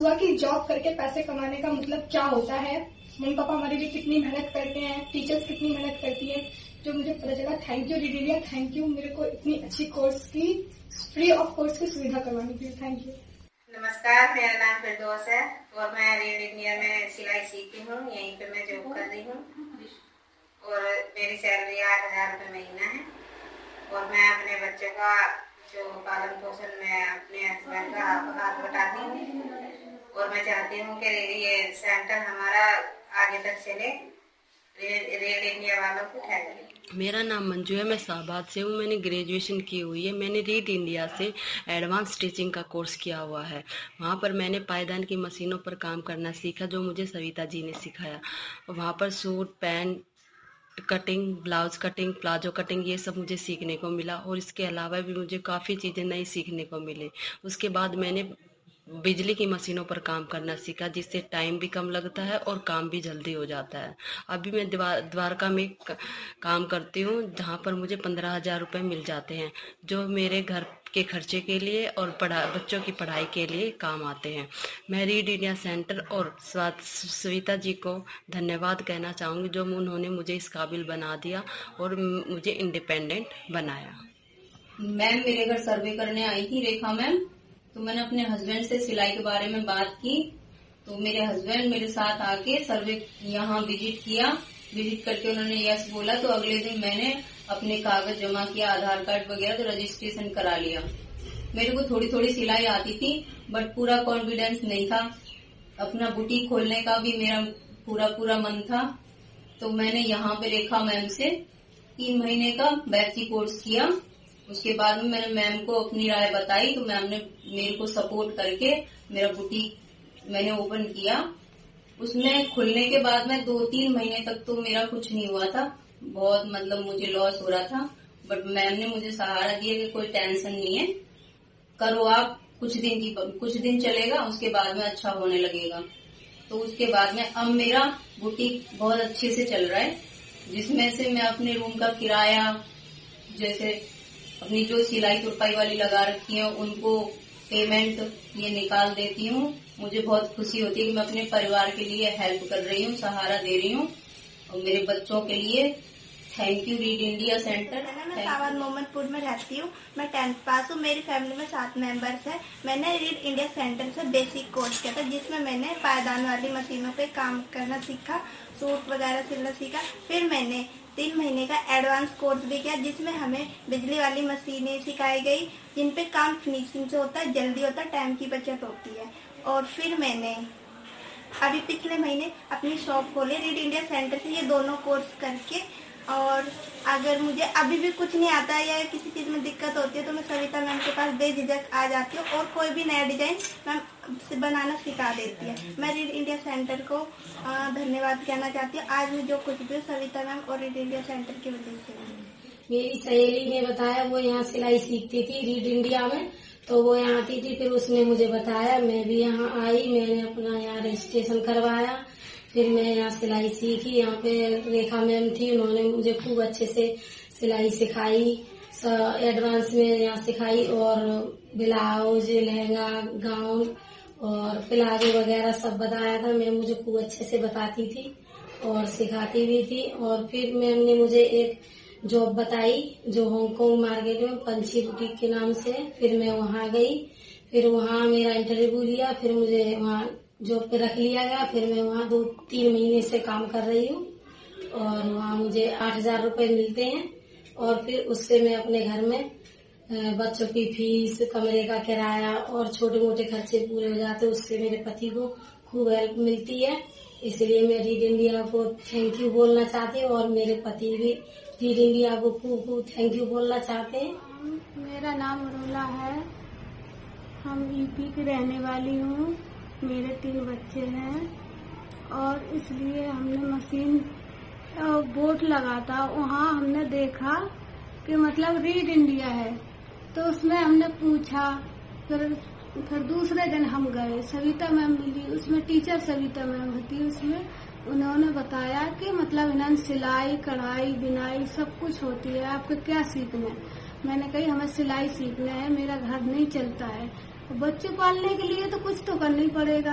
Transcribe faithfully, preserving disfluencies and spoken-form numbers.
सुबह की जॉब करके पैसे कमाने का मतलब क्या होता है, मम्मी पापा हमारे लिए कितनी मेहनत करते हैं, टीचर्स कितनी मेहनत करती है, जो मुझे पता चला। Thank you read India, thank you मेरे को इतनी अच्छी कोर्स की फ्री ऑफ कोर्स की सुविधा करवाने के लिए, थैंक यू। नमस्कार, मेरा नाम फिरदौस है और मैं रीड इंडिया में सिलाई सीखती हूँ। यहीं पे मैं जॉब कर रही हूँ और मेरी सैलरी आठ हजार रुपये महीना है और मैं अपने बच्चों का जो पालन पोषण में अपने हस्बैंड का हाथ बटाती हूँ और मैं चाहती हूँ कि ये सेंटर हमारा आगे तक चले। रीड इंडिया वालों को थैंक यू। मेरा नाम मंजू है, मैं शाहबाद से हूँ। मैंने ग्रेजुएशन की हुई है। मैंने रीड इंडिया से एडवांस स्टिचिंग का कोर्स किया हुआ है। वहाँ पर मैंने पायदान की मशीनों पर काम करना सीखा, जो मुझे सविता जी ने सिखाया। वहाँ पर suit, pant cutting, blouse cutting, palazzo cutting, ये सब मुझे सीखने को मिला और इसके अलावा भी मुझे काफ़ी चीज़ें नई सीखने को मिली। उसके बाद मैंने बिजली की मशीनों पर काम करना सीखा, जिससे टाइम भी कम लगता है और काम भी जल्दी हो जाता है। अभी मैं द्वारका में काम करती हूँ, जहाँ पर मुझे पंद्रह हजार रुपये मिल जाते हैं, जो मेरे घर के खर्चे के लिए और पढ़ा बच्चों की पढ़ाई के लिए काम आते हैं। मैं रीड इंडिया सेंटर और सविता जी को धन्यवाद कहना चाहूँगी, जो उन्होंने मुझे इस काबिल बना दिया और मुझे इंडिपेंडेंट बनाया। मैम मेरे घर सर्वे करने आई थी, रेखा मैम, तो मैंने अपने हस्बैंड से सिलाई के बारे में बात की, तो मेरे हस्बैंड मेरे साथ आके सर्वे यहाँ विजिट किया। विजिट करके उन्होंने यस बोला, तो अगले दिन मैंने अपने कागज जमा किया, आधार कार्ड वगैरह, तो रजिस्ट्रेशन करा लिया। मेरे को थोड़ी थोड़ी सिलाई आती थी, बट पूरा कॉन्फिडेंस नहीं था। अपना बुटीक खोलने का भी मेरा पूरा पूरा मन था, तो मैंने यहाँ पे रेखा मैम से तीन महीने का बैची कोर्स किया। उसके बाद में मैंने मैम को अपनी राय बताई, तो मैम ने मेरे को सपोर्ट करके मेरा बुटीक मैंने ओपन किया। उसमें खुलने के बाद में दो तीन महीने तक तो मेरा कुछ नहीं हुआ था, बहुत मतलब मुझे लॉस हो रहा था, बट मैम ने मुझे सहारा दिया कि कोई टेंशन नहीं है, करो आप, कुछ दिन की कुछ दिन चलेगा, उसके बाद में अच्छा होने लगेगा। तो उसके बाद में अब मेरा बुटीक बहुत अच्छे से चल रहा है, जिसमें से मैं अपने रूम का किराया, जैसे अपनी जो सिलाई तुरपाई वाली लगा रखी है, उनको पेमेंट ये निकाल देती हूँ। मुझे बहुत खुशी होती है कि मैं अपने परिवार के लिए हेल्प कर रही हूँ, सहारा दे रही हूँ, और मेरे बच्चों के लिए thank you read India centre. मैं सावन मोहम्मदपुर में रहती हूँ, मैं टेंथ पास हूँ, मेरी फैमिली में सात मेंबर्स है। मैंने रीड इंडिया सेंटर से बेसिक कोर्स किया था, जिसमें मैंने पायदान वाली मशीनों पे काम करना सीखा, सूट वगैरह सिलना सीखा। फिर मैंने तीन महीने का एडवांस कोर्स भी किया, जिसमें हमें बिजली वाली मशीनें सिखाई गई, जिन पे काम फिनिशिंग से होता है, जल्दी होता है, टाइम की बचत होती है। और फिर मैंने अभी पिछले महीने अपनी शॉप खोली रीड इंडिया सेंटर से, ये दोनों कोर्स करके। और अगर मुझे अभी भी कुछ नहीं आता है या किसी चीज में दिक्कत होती है, तो मैं सविता मैम के पास बेझिझक आ जाती हूँ और कोई भी नया डिजाइन मैम बनाना सिखा देती है। मैं रीड इंडिया सेंटर को धन्यवाद कहना चाहती हूँ। आज मैं जो कुछ भी सविता मैम और रीड इंडिया सेंटर की वजह से। मेरी सहेली ने बताया, वो यहाँ सिलाई सीखती थी रीड इंडिया में, तो वो यहाँ आती थी, फिर उसने मुझे बताया, मैं भी यहाँ आई, मैंने अपना यहाँ रजिस्ट्रेशन करवाया, फिर मैं यहाँ सिलाई सीखी। यहाँ पे रेखा मैम थी, उन्होंने मुझे खूब अच्छे से सिलाई सिखाई, एडवांस में यहाँ सिखाई, और ब्लाउज, लहंगा, गाउन और प्लाजो वगैरह सब बताया था। मैम मुझे खूब अच्छे से बताती थी और सिखाती भी थी। और फिर मैम ने मुझे एक जॉब बताई, जो हांगकांग मार्केट में पंछी बुटीक के नाम से। फिर मैं वहाँ गई, फिर वहाँ मेरा इंटरव्यू लिया, फिर मुझे वहाँ जॉब पे रख लिया गया। फिर मैं वहाँ दो तीन महीने से काम कर रही हूँ और वहाँ मुझे आठ हजार रुपये मिलते हैं। और फिर उससे मैं अपने घर में बच्चों की फीस, कमरे का किराया और छोटे मोटे खर्चे पूरे हो जाते, उससे मेरे पति को खूब हेल्प मिलती है। इसलिए मैं रीड इंडिया को थैंक यू बोलना चाहती हूँ और मेरे पति भी रीड इंडिया को खूब खूब थैंक यू बोलना चाहते हैं। मेरा नाम रोला है, हम यूपी की रहने वाली हूँ, मेरे तीन बच्चे हैं और इसलिए हमने मशीन बोर्ड लगा था, वहाँ हमने देखा कि मतलब रीड इंडिया है, तो उसमें हमने पूछा। फिर फिर दूसरे दिन हम गए, सविता मैम मिली, उसमें टीचर सविता मैम होती, उसमें उन्होंने बताया कि मतलब इन्हें सिलाई, कढ़ाई, बिनाई सब कुछ होती है, आपको क्या सीखना है। मैंने कही हमें सिलाई सीखना है, मेरा घर नहीं चलता है, बच्चे पालने के लिए तो कुछ तो करना ही पड़ेगा।